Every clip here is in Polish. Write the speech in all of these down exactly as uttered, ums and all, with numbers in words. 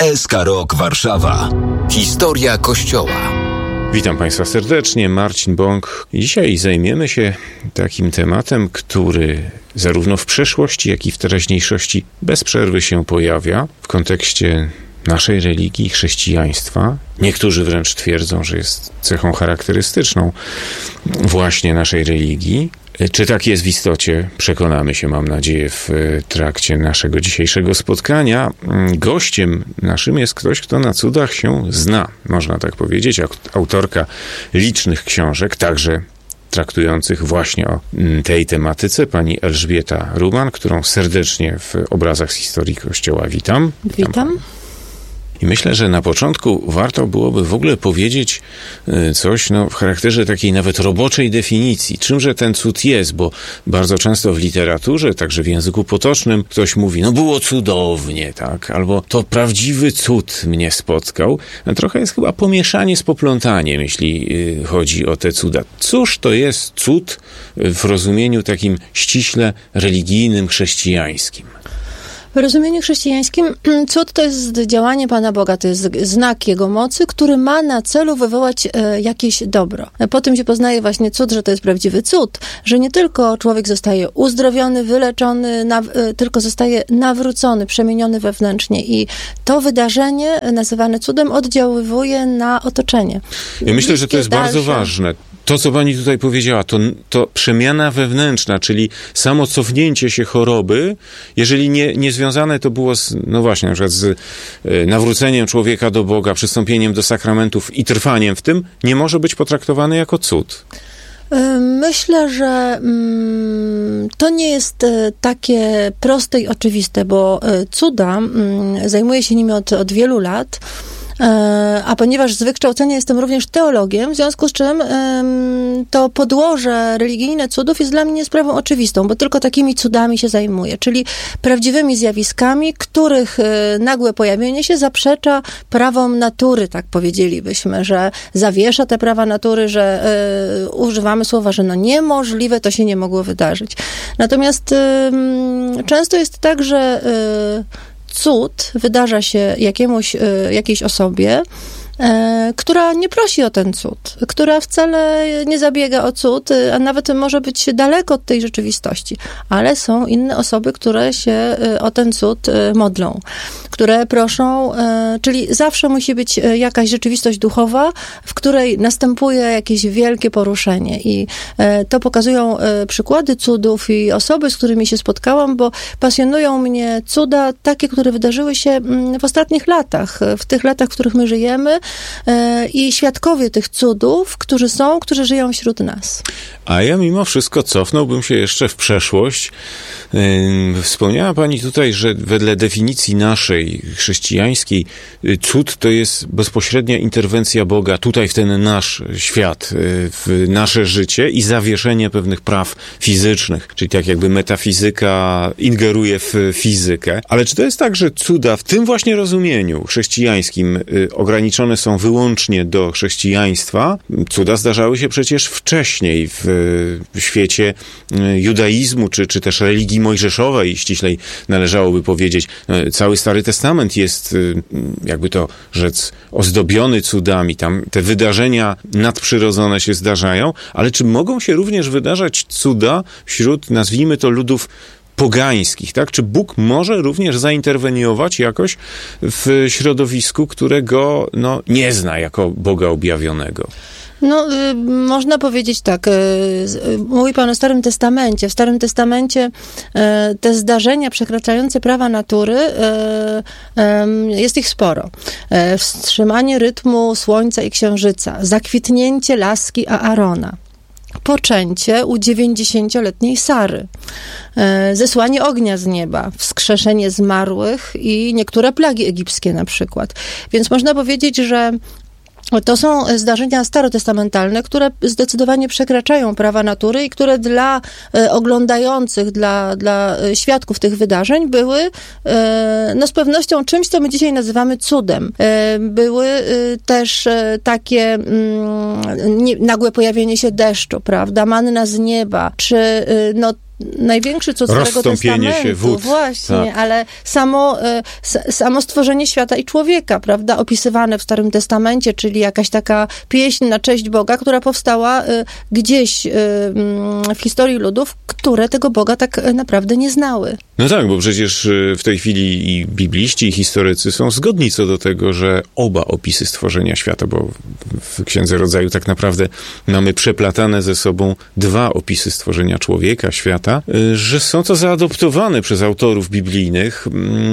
E S K Rok Warszawa. Historia Kościoła. Witam Państwa serdecznie, Marcin Bąk. Dzisiaj zajmiemy się takim tematem, który zarówno w przeszłości, jak i w teraźniejszości bez przerwy się pojawia w kontekście naszej religii, chrześcijaństwa. Niektórzy wręcz twierdzą, że jest cechą charakterystyczną właśnie naszej religii. Czy tak jest w istocie? Przekonamy się, mam nadzieję, w trakcie naszego dzisiejszego spotkania. Gościem naszym jest ktoś, kto na cudach się zna, można tak powiedzieć. Autorka licznych książek, także traktujących właśnie o tej tematyce, pani Elżbieta Ruman, którą serdecznie w Obrazach z Historii Kościoła witam. Witam. witam. I myślę, że na początku warto byłoby w ogóle powiedzieć coś no, w charakterze takiej nawet roboczej definicji. Czymże ten cud jest? Bo bardzo często w literaturze, także w języku potocznym, ktoś mówi, no było cudownie, tak? Albo to prawdziwy cud mnie spotkał. No, trochę jest chyba pomieszanie z poplątaniem, jeśli chodzi o te cuda. Cóż to jest cud w rozumieniu takim ściśle religijnym, chrześcijańskim? W rozumieniu chrześcijańskim cud to jest działanie Pana Boga, to jest znak Jego mocy, który ma na celu wywołać e, jakieś dobro. Po tym się poznaje właśnie cud, że to jest prawdziwy cud, że nie tylko człowiek zostaje uzdrowiony, wyleczony, na, e, tylko zostaje nawrócony, przemieniony wewnętrznie i to wydarzenie nazywane cudem oddziaływuje na otoczenie. Ja myślę, że to jest dalsze... bardzo ważne. To, co pani tutaj powiedziała, to, to przemiana wewnętrzna, czyli samo cofnięcie się choroby, jeżeli nie, nie związane to było z, no właśnie, na przykład z nawróceniem człowieka do Boga, przystąpieniem do sakramentów i trwaniem w tym, nie może być potraktowane jako cud. Myślę, że mm, to nie jest takie proste i oczywiste, bo cuda, mm, zajmuję się nimi od, od wielu lat. A ponieważ z wykształcenia jestem również teologiem, w związku z czym to podłoże religijne cudów jest dla mnie sprawą oczywistą, bo tylko takimi cudami się zajmuję, czyli prawdziwymi zjawiskami, których nagłe pojawienie się zaprzecza prawom natury, tak powiedzielibyśmy, że zawiesza te prawa natury, że y, używamy słowa, że no niemożliwe, to się nie mogło wydarzyć. Natomiast y, często jest tak, że y, cud wydarza się jakiemuś, jakiejś osobie, która nie prosi o ten cud, która wcale nie zabiega o cud, a nawet może być daleko od tej rzeczywistości. Ale są inne osoby, które się o ten cud modlą, które proszą, czyli zawsze musi być jakaś rzeczywistość duchowa, w której następuje jakieś wielkie poruszenie. I to pokazują przykłady cudów i osoby, z którymi się spotkałam, bo pasjonują mnie cuda takie, które wydarzyły się w ostatnich latach, w tych latach, w których my żyjemy, i świadkowie tych cudów, którzy są, którzy żyją wśród nas. A ja mimo wszystko cofnąłbym się jeszcze w przeszłość. Wspomniała pani tutaj, że wedle definicji naszej chrześcijańskiej cud to jest bezpośrednia interwencja Boga tutaj w ten nasz świat, w nasze życie i zawieszenie pewnych praw fizycznych, czyli tak jakby metafizyka ingeruje w fizykę. Ale czy to jest tak, że cuda w tym właśnie rozumieniu chrześcijańskim ograniczone są wyłącznie do chrześcijaństwa? Cuda zdarzały się przecież wcześniej w, w świecie judaizmu, czy, czy też religii mojżeszowej, ściślej należałoby powiedzieć. Cały Stary Testament jest, jakby to rzec, ozdobiony cudami. Tam te wydarzenia nadprzyrodzone się zdarzają, ale czy mogą się również wydarzać cuda wśród, nazwijmy to, ludów pogańskich, tak? Czy Bóg może również zainterweniować jakoś w środowisku, którego no, nie zna jako Boga objawionego? No, y, można powiedzieć tak, y, y, mówi Pan o Starym Testamencie. W Starym Testamencie y, te zdarzenia przekraczające prawa natury, y, y, jest ich sporo. Y, wstrzymanie rytmu słońca i księżyca, zakwitnięcie laski Aarona, poczęcie u dziewięćdziesięcioletniej Sary, zesłanie ognia z nieba, wskrzeszenie zmarłych i niektóre plagi egipskie na przykład. Więc można powiedzieć, że to są zdarzenia starotestamentalne, które zdecydowanie przekraczają prawa natury i które dla oglądających, dla, dla świadków tych wydarzeń były no z pewnością czymś, co my dzisiaj nazywamy cudem. Były też takie nagłe pojawienie się deszczu, prawda, manna z nieba, czy no największy cud Starego Rozstąpienie Testamentu. się wód. Właśnie, tak. ale samo, samo stworzenie świata i człowieka, prawda, opisywane w Starym Testamencie, czyli jakaś taka pieśń na cześć Boga, która powstała gdzieś w historii ludów, które tego Boga tak naprawdę nie znały. No tak, bo przecież w tej chwili i bibliści, i historycy są zgodni co do tego, że oba opisy stworzenia świata, bo w Księdze Rodzaju tak naprawdę mamy przeplatane ze sobą dwa opisy stworzenia człowieka, świata, że są to zaadoptowane przez autorów biblijnych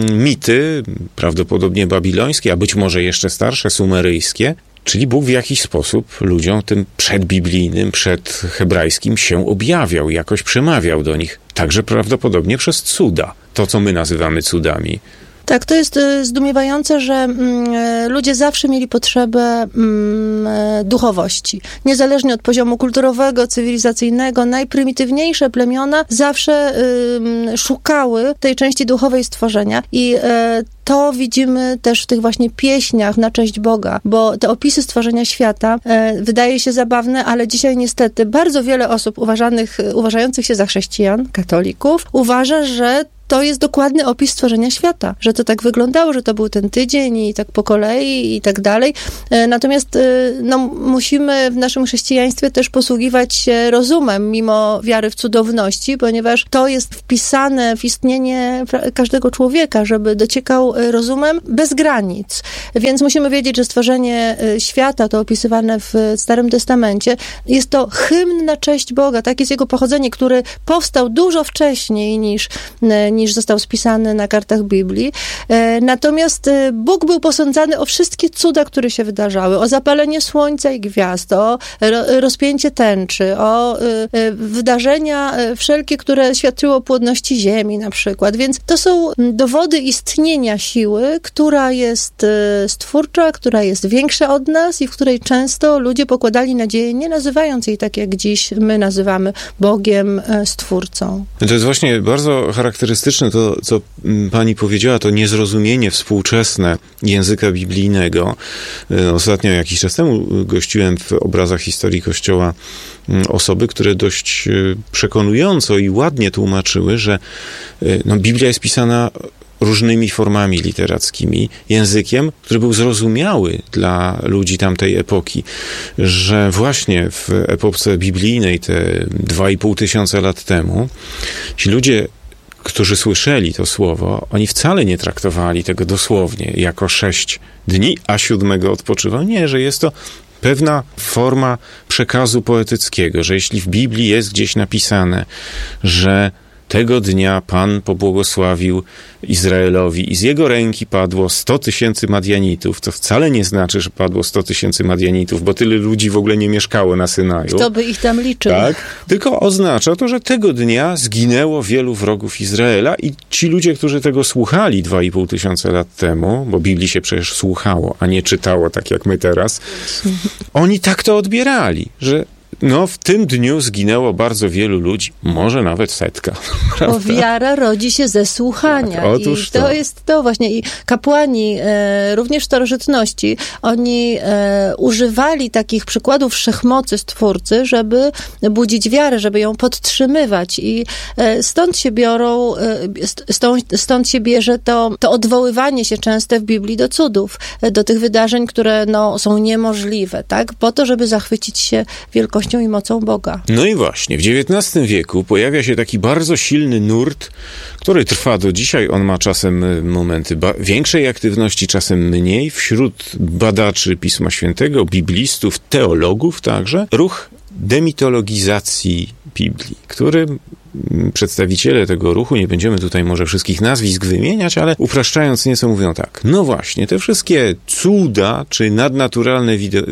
mity, prawdopodobnie babilońskie, a być może jeszcze starsze, sumeryjskie, czyli Bóg w jakiś sposób ludziom tym przedbiblijnym, przedhebrajskim się objawiał, jakoś przemawiał do nich. Także prawdopodobnie przez cuda. To, co my nazywamy cudami. Tak, to jest zdumiewające, że mm, ludzie zawsze mieli potrzebę mm, duchowości. Niezależnie od poziomu kulturowego, cywilizacyjnego, najprymitywniejsze plemiona zawsze y, szukały tej części duchowej stworzenia i y, to widzimy też w tych właśnie pieśniach na cześć Boga, bo te opisy stworzenia świata e, wydaje się zabawne, ale dzisiaj niestety bardzo wiele osób uważanych, uważających się za chrześcijan, katolików, uważa, że to jest dokładny opis stworzenia świata, że to tak wyglądało, że to był ten tydzień i tak po kolei i tak dalej. Natomiast no, musimy w naszym chrześcijaństwie też posługiwać się rozumem, mimo wiary w cudowności, ponieważ to jest wpisane w istnienie każdego człowieka, żeby dociekał rozumem bez granic. Więc musimy wiedzieć, że stworzenie świata, to opisywane w Starym Testamencie, jest to hymn na cześć Boga. Tak jest jego pochodzenie, który powstał dużo wcześniej niż niż został spisany na kartach Biblii. Natomiast Bóg był posądzany o wszystkie cuda, które się wydarzały. O zapalenie słońca i gwiazd, o rozpięcie tęczy, o wydarzenia wszelkie, które świadczyły o płodności ziemi na przykład. Więc to są dowody istnienia siły, która jest stwórcza, która jest większa od nas i w której często ludzie pokładali nadzieję, nie nazywając jej tak, jak dziś my nazywamy Bogiem, Stwórcą. To jest właśnie bardzo charakterystyczne to, co pani powiedziała, to niezrozumienie współczesne języka biblijnego. Ostatnio jakiś czas temu gościłem w obrazach historii Kościoła osoby, które dość przekonująco i ładnie tłumaczyły, że no, Biblia jest pisana różnymi formami literackimi, językiem, który był zrozumiały dla ludzi tamtej epoki, że właśnie w epoce biblijnej te dwa i pół tysiąca lat temu ci ludzie, którzy słyszeli to słowo, oni wcale nie traktowali tego dosłownie, jako sześć dni, a siódmego odpoczywał. Nie, że jest to pewna forma przekazu poetyckiego, że jeśli w Biblii jest gdzieś napisane, że tego dnia Pan pobłogosławił Izraelowi i z jego ręki padło sto tysięcy Madianitów. To wcale nie znaczy, że padło sto tysięcy Madianitów, bo tyle ludzi w ogóle nie mieszkało na Synaju. Kto by ich tam liczył? Tak, tylko oznacza to, że tego dnia zginęło wielu wrogów Izraela i ci ludzie, którzy tego słuchali dwa i pół tysiąca lat temu, bo Biblii się przecież słuchało, a nie czytało tak jak my teraz, oni tak to odbierali, że no, w tym dniu zginęło bardzo wielu ludzi, może nawet setka. Prawda? Bo wiara rodzi się ze słuchania. Tak, otóż I to, to jest to właśnie. I kapłani, e, również w starożytności, oni e, używali takich przykładów wszechmocy Stwórcy, żeby budzić wiarę, żeby ją podtrzymywać. I e, stąd się biorą, e, stąd, stąd się bierze to, to odwoływanie się częste w Biblii do cudów, do tych wydarzeń, które no, są niemożliwe, tak? Po to, żeby zachwycić się wielkością i mocą Boga. No i właśnie, w dziewiętnastym wieku pojawia się taki bardzo silny nurt, który trwa do dzisiaj. On ma czasem momenty ba- większej aktywności, czasem mniej. Wśród badaczy Pisma Świętego, biblistów, teologów także, ruch demitologizacji Biblii, który przedstawiciele tego ruchu, nie będziemy tutaj może wszystkich nazwisk wymieniać, ale upraszczając nieco mówią tak. No właśnie, te wszystkie cuda czy nadnaturalne wide-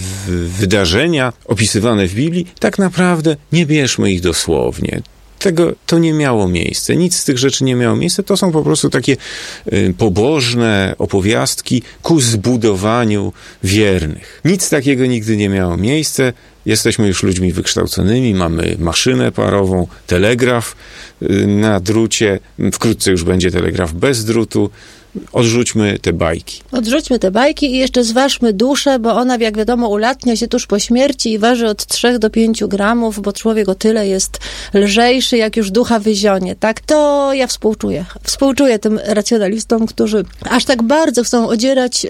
wydarzenia opisywane w Biblii, tak naprawdę nie bierzmy ich dosłownie. Tego, to nie miało miejsca. Nic z tych rzeczy nie miało miejsca. To są po prostu takie y, pobożne opowiastki ku zbudowaniu wiernych. Nic takiego nigdy nie miało miejsca. Jesteśmy już ludźmi wykształconymi, mamy maszynę parową, telegraf y, na drucie. Wkrótce już będzie telegraf bez drutu. odrzućmy te bajki. Odrzućmy te bajki i jeszcze zważmy duszę, bo ona, jak wiadomo, ulatnia się tuż po śmierci i waży od trzech do pięciu gramów, bo człowiek o tyle jest lżejszy, jak już ducha wyzionie, tak? To ja współczuję. Współczuję tym racjonalistom, którzy aż tak bardzo chcą odzierać y,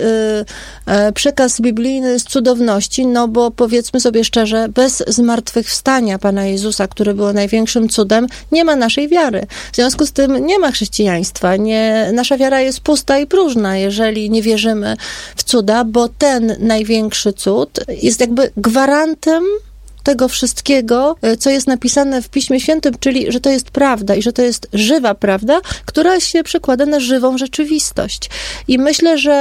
y, przekaz biblijny z cudowności, no bo powiedzmy sobie szczerze, bez zmartwychwstania Pana Jezusa, które było największym cudem, nie ma naszej wiary. W związku z tym nie ma chrześcijaństwa. Nie, nasza wiara jest pusta i próżna, jeżeli nie wierzymy w cuda, bo ten największy cud jest jakby gwarantem tego wszystkiego, co jest napisane w Piśmie Świętym, czyli, że to jest prawda i że to jest żywa prawda, która się przekłada na żywą rzeczywistość. I myślę, że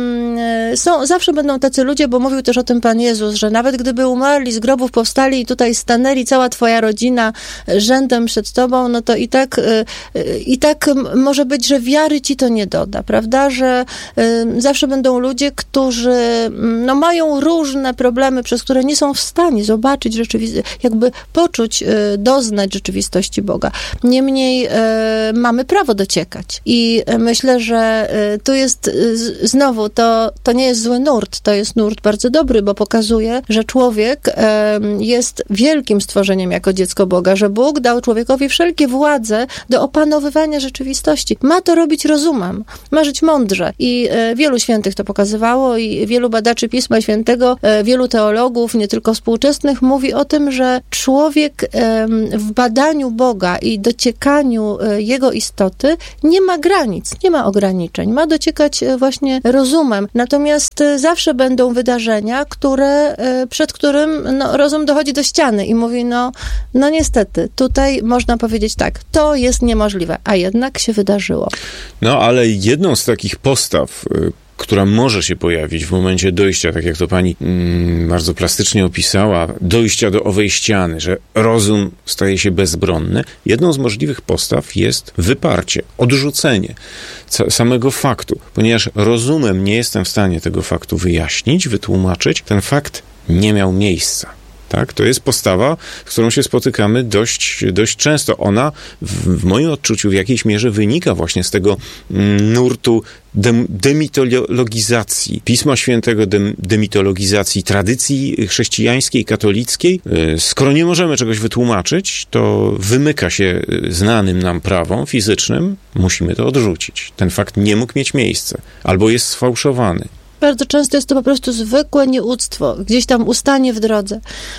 mm, są, zawsze będą tacy ludzie, bo mówił też o tym Pan Jezus, że nawet gdyby umarli, z grobów powstali i tutaj stanęli cała twoja rodzina rzędem przed tobą, no to i tak, y, i tak może być, że wiary ci to nie doda, prawda? Że y, zawsze będą ludzie, którzy no, mają różne problemy, przez które nie są w stanie zobaczyć rzeczywistość, jakby poczuć, doznać rzeczywistości Boga. Niemniej mamy prawo dociekać. I myślę, że tu jest znowu, to, to nie jest zły nurt, to jest nurt bardzo dobry, bo pokazuje, że człowiek jest wielkim stworzeniem jako dziecko Boga, że Bóg dał człowiekowi wszelkie władze do opanowywania rzeczywistości. Ma to robić rozumem, ma żyć mądrze. I wielu świętych to pokazywało i wielu badaczy Pisma Świętego, wielu teologów, nie tylko współczesnych, mówi o tym, że człowiek w badaniu Boga i dociekaniu Jego istoty nie ma granic, nie ma ograniczeń. Ma dociekać właśnie rozumem. Natomiast zawsze będą wydarzenia, które, przed którym no, rozum dochodzi do ściany i mówi, no, no niestety, tutaj można powiedzieć tak, to jest niemożliwe, a jednak się wydarzyło. No, ale jedną z takich postaw, która może się pojawić w momencie dojścia, tak jak to pani mm, bardzo plastycznie opisała, dojścia do owej ściany, że rozum staje się bezbronny. Jedną z możliwych postaw jest wyparcie, odrzucenie ca- samego faktu. Ponieważ rozumem nie jestem w stanie tego faktu wyjaśnić, wytłumaczyć, ten fakt nie miał miejsca. Tak? To jest postawa, z którą się spotykamy dość, dość często. Ona w, w moim odczuciu w jakiejś mierze wynika właśnie z tego mm, nurtu dem, demitologizacji Pisma Świętego, dem, demitologizacji tradycji chrześcijańskiej, katolickiej. Skoro nie możemy czegoś wytłumaczyć, to wymyka się znanym nam prawom fizycznym, musimy to odrzucić. Ten fakt nie mógł mieć miejsca, albo jest sfałszowany. Bardzo często jest to po prostu zwykłe nieuctwo, gdzieś tam ustanie w drodze,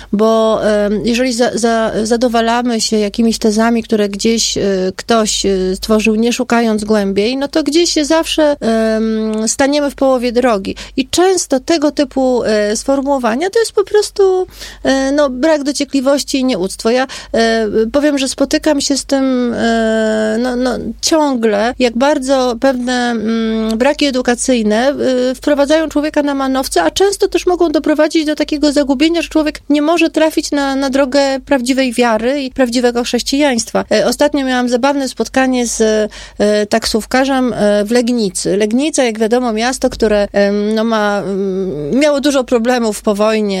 bo um, jeżeli za, za, zadowalamy się jakimiś tezami, które gdzieś y, ktoś y, stworzył, nie szukając głębiej, no to gdzieś się zawsze um, staniemy w połowie drogi. I często tego typu y, sformułowania to jest po prostu y, no, brak dociekliwości i nieuctwo. Ja y, powiem, że spotykam się z tym y, no, no, ciągle, jak bardzo pewne y, braki edukacyjne y, wprowadzają człowieka na manowce, a często też mogą doprowadzić do takiego zagubienia, że człowiek nie może trafić na, na drogę prawdziwej wiary i prawdziwego chrześcijaństwa. Ostatnio miałam zabawne spotkanie z e, taksówkarzem e, w Legnicy. Legnica, jak wiadomo, miasto, które e, no, ma, miało dużo problemów po wojnie.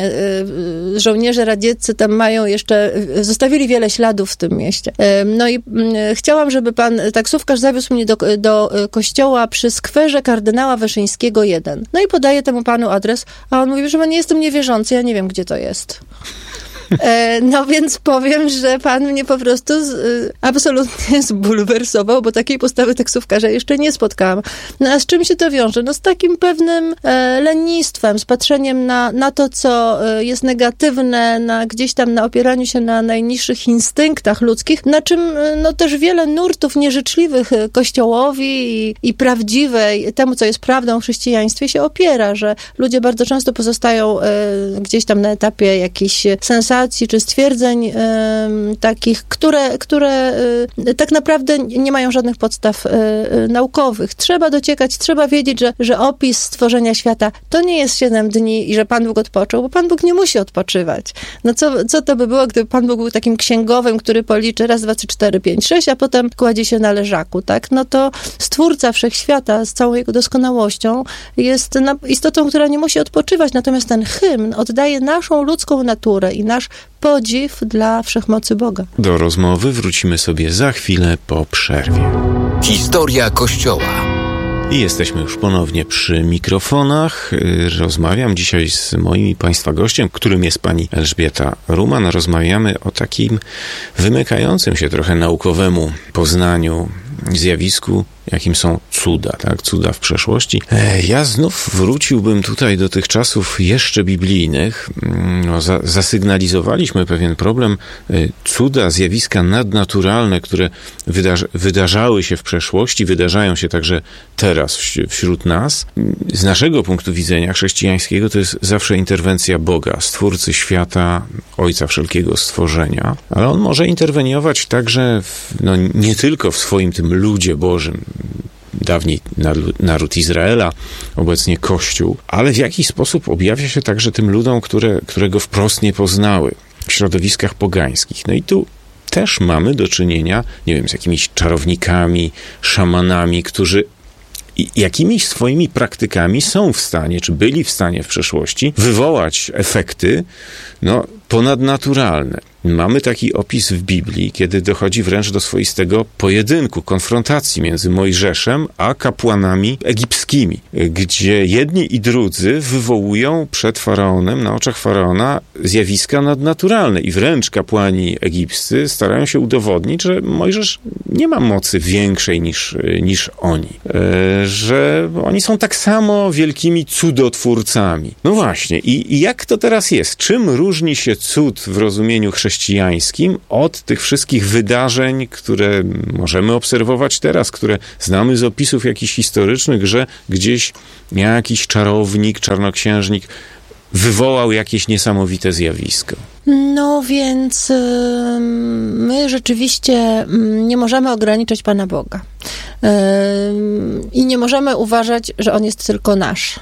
E, żołnierze radzieccy tam mają jeszcze, zostawili wiele śladów w tym mieście. E, no i e, chciałam, żeby pan taksówkarz zawiózł mnie do, do kościoła przy skwerze kardynała Wyszyńskiego jeden. No i podaję temu panu adres, a on mówi, że nie jestem niewierzący, ja nie wiem, gdzie to jest. E, no więc powiem, że pan mnie po prostu z, y, absolutnie zbulwersował, bo takiej postawy taksówkarza jeszcze nie spotkałam. No a z czym się to wiąże? No z takim pewnym e, lenistwem, z patrzeniem na, na to, co e, jest negatywne, na gdzieś tam na opieraniu się na najniższych instynktach ludzkich, na czym e, no też wiele nurtów nieżyczliwych Kościołowi i, i prawdziwej, temu, co jest prawdą w chrześcijaństwie, się opiera, że ludzie bardzo często pozostają e, gdzieś tam na etapie jakichś sensacji, czy stwierdzeń y, takich, które, które y, tak naprawdę nie mają żadnych podstaw y, y, naukowych. Trzeba dociekać, trzeba wiedzieć, że, że opis stworzenia świata to nie jest siedem dni i że Pan Bóg odpoczął, bo Pan Bóg nie musi odpoczywać. No co, co to by było, gdyby Pan Bóg był takim księgowym, który policzy raz, dwa, trzy, cztery, pięć, sześć, a potem kładzie się na leżaku, tak? No to Stwórca Wszechświata z całą jego doskonałością jest istotą, która nie musi odpoczywać, natomiast ten hymn oddaje naszą ludzką naturę i nasz podziw dla wszechmocy Boga. Do rozmowy wrócimy sobie za chwilę po przerwie. Historia Kościoła. I jesteśmy już ponownie przy mikrofonach. Rozmawiam dzisiaj z moim i Państwa gościem, którym jest pani Elżbieta Ruman. Rozmawiamy o takim wymykającym się trochę naukowemu poznaniu zjawisku, jakim są cuda, tak? Cuda w przeszłości. Ja znów wróciłbym tutaj do tych czasów jeszcze biblijnych. No, za, zasygnalizowaliśmy pewien problem. Cuda, zjawiska nadnaturalne, które wydarz, wydarzały się w przeszłości, wydarzają się także teraz wśród nas. Z naszego punktu widzenia chrześcijańskiego to jest zawsze interwencja Boga, Stwórcy świata, Ojca wszelkiego stworzenia. Ale On może interweniować także w, no, nie tylko w swoim tym ludzie Bożym, dawniej naród Izraela, obecnie Kościół, ale w jakiś sposób objawia się także tym ludom, które, które go wprost nie poznały w środowiskach pogańskich. No i tu też mamy do czynienia, nie wiem, z jakimiś czarownikami, szamanami, którzy jakimiś swoimi praktykami są w stanie, czy byli w stanie w przeszłości wywołać efekty, no, ponadnaturalne. Mamy taki opis w Biblii, kiedy dochodzi wręcz do swoistego pojedynku, konfrontacji między Mojżeszem a kapłanami egipskimi, gdzie jedni i drudzy wywołują przed Faraonem, na oczach Faraona, zjawiska nadnaturalne i wręcz kapłani egipscy starają się udowodnić, że Mojżesz nie ma mocy większej niż, niż oni, że oni są tak samo wielkimi cudotwórcami. No właśnie, i, i jak to teraz jest? Czym różni się cud w rozumieniu chrześcijańskim od tych wszystkich wydarzeń, które możemy obserwować teraz, które znamy z opisów jakichś historycznych, że gdzieś jakiś czarownik, czarnoksiężnik wywołał jakieś niesamowite zjawisko? No więc yy, my rzeczywiście nie możemy ograniczyć Pana Boga. Yy, I nie możemy uważać, że On jest tylko nasz.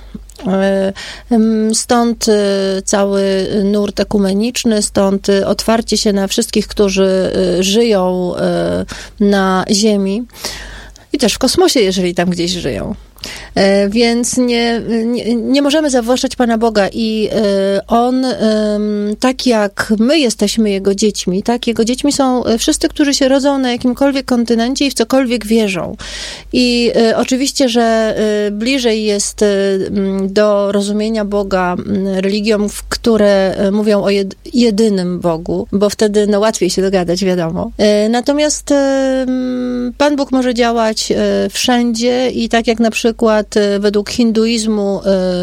Stąd cały nurt ekumeniczny, stąd otwarcie się na wszystkich, którzy żyją na Ziemi i też w kosmosie, jeżeli tam gdzieś żyją. Więc nie, nie, nie możemy zawłaszczać Pana Boga i On, tak jak my jesteśmy Jego dziećmi, tak Jego dziećmi są wszyscy, którzy się rodzą na jakimkolwiek kontynencie i w cokolwiek wierzą. I oczywiście, że bliżej jest do rozumienia Boga religiom, które mówią o jedynym Bogu, bo wtedy no, łatwiej się dogadać, wiadomo. Natomiast Pan Bóg może działać wszędzie i tak jak na przykład przykład według hinduizmu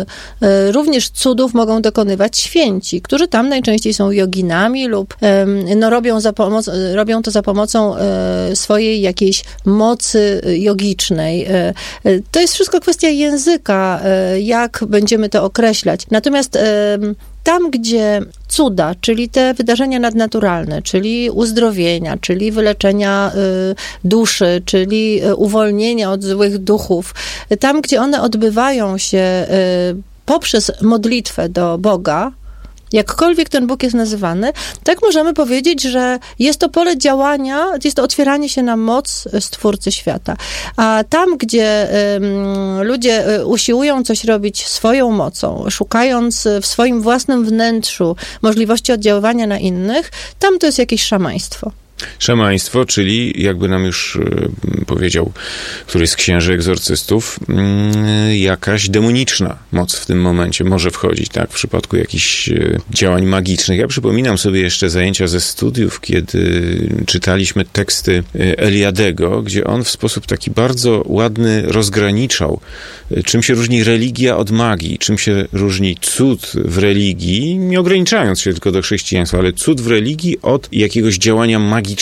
również cudów mogą dokonywać święci, którzy tam najczęściej są joginami lub no, robią, za pomoc, robią to za pomocą swojej jakiejś mocy jogicznej. To jest wszystko kwestia języka, jak będziemy to określać. Natomiast tam, gdzie cuda, czyli te wydarzenia nadnaturalne, czyli uzdrowienia, czyli wyleczenia y, duszy, czyli uwolnienia od złych duchów, tam, gdzie one odbywają się y, poprzez modlitwę do Boga, jakkolwiek ten Bóg jest nazywany, tak możemy powiedzieć, że jest to pole działania, jest to otwieranie się na moc Stwórcy świata. A tam, gdzie um, ludzie usiłują coś robić swoją mocą, szukając w swoim własnym wnętrzu możliwości oddziaływania na innych, tam to jest jakieś szamaństwo. Szamaństwo, czyli jakby nam już y, powiedział któryś z księży egzorcystów, y, jakaś demoniczna moc w tym momencie może wchodzić, tak, w przypadku jakichś y, działań magicznych. Ja przypominam sobie jeszcze zajęcia ze studiów, kiedy czytaliśmy teksty y, Eliadego, gdzie on w sposób taki bardzo ładny rozgraniczał, y, czym się różni religia od magii, czym się różni cud w religii, nie ograniczając się tylko do chrześcijaństwa, ale cud w religii od jakiegoś działania magicznego,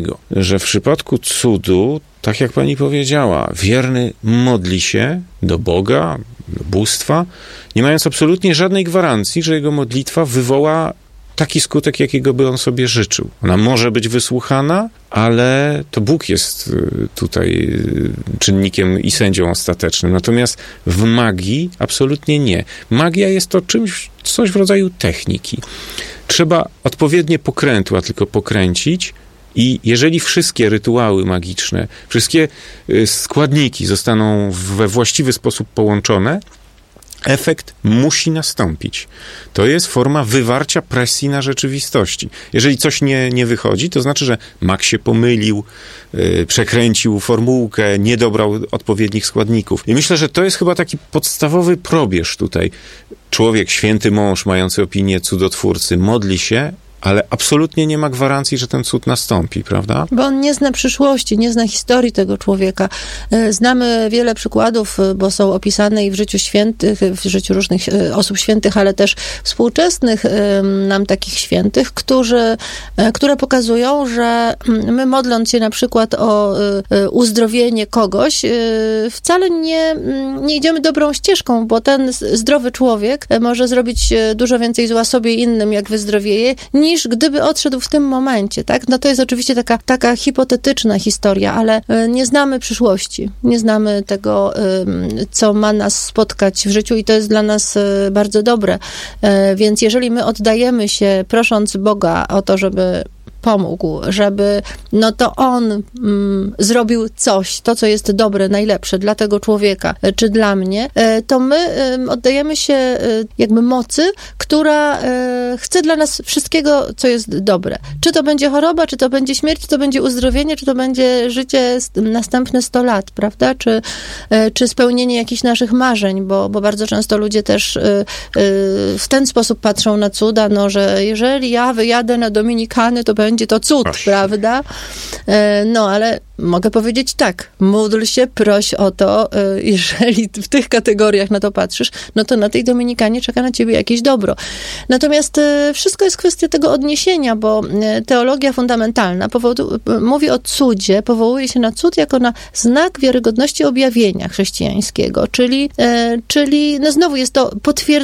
że w przypadku cudu, tak jak pani powiedziała, wierny modli się do Boga, do bóstwa, nie mając absolutnie żadnej gwarancji, że jego modlitwa wywoła taki skutek, jakiego by on sobie życzył. Ona może być wysłuchana, ale to Bóg jest tutaj czynnikiem i sędzią ostatecznym. Natomiast w magii absolutnie nie. Magia jest to czymś, coś w rodzaju techniki. Trzeba odpowiednie pokrętła tylko pokręcić, i jeżeli wszystkie rytuały magiczne, wszystkie składniki zostaną we właściwy sposób połączone, efekt musi nastąpić. To jest forma wywarcia presji na rzeczywistości. Jeżeli coś nie, nie wychodzi, to znaczy, że mak się pomylił, yy, przekręcił formułkę, nie dobrał odpowiednich składników. I myślę, że to jest chyba taki podstawowy probierz tutaj. Człowiek, święty mąż, mający opinię cudotwórcy, modli się, ale absolutnie nie ma gwarancji, że ten cud nastąpi, prawda? Bo on nie zna przyszłości, nie zna historii tego człowieka. Znamy wiele przykładów, bo są opisane i w życiu świętych, w życiu różnych osób świętych, ale też współczesnych nam takich świętych, którzy, które pokazują, że my modląc się na przykład o uzdrowienie kogoś, wcale nie, nie idziemy dobrą ścieżką, bo ten zdrowy człowiek może zrobić dużo więcej zła sobie i innym, jak wyzdrowieje, niż gdyby odszedł w tym momencie, tak? No to jest oczywiście taka, taka hipotetyczna historia, ale nie znamy przyszłości, nie znamy tego, co ma nas spotkać w życiu i to jest dla nas bardzo dobre. Więc jeżeli my oddajemy się, prosząc Boga o to, żeby pomógł, żeby, no to on mm, zrobił coś, to, co jest dobre, najlepsze dla tego człowieka, czy dla mnie, to my y, oddajemy się y, jakby mocy, która y, chce dla nas wszystkiego, co jest dobre. Czy to będzie choroba, czy to będzie śmierć, czy to będzie uzdrowienie, czy to będzie życie następne sto lat, prawda? Czy, y, czy spełnienie jakichś naszych marzeń, bo, bo bardzo często ludzie też y, y, w ten sposób patrzą na cuda, no, że jeżeli ja wyjadę na Dominikany, to będzie to cud, Aż. prawda? No, ale mogę powiedzieć tak, módl się, proś o to, jeżeli w tych kategoriach na to patrzysz, no to na tej Dominikanie czeka na ciebie jakieś dobro. Natomiast wszystko jest kwestia tego odniesienia, bo teologia fundamentalna powodu, mówi o cudzie, powołuje się na cud jako na znak wiarygodności objawienia chrześcijańskiego, czyli, czyli no znowu jest to potwierdzenie